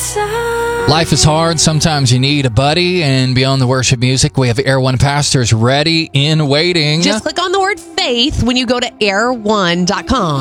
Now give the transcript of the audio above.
Life is hard. Sometimes you need a buddy. And beyond the worship music, we have Air One pastors ready in waiting. Just click on the word faith when you go to air1.com.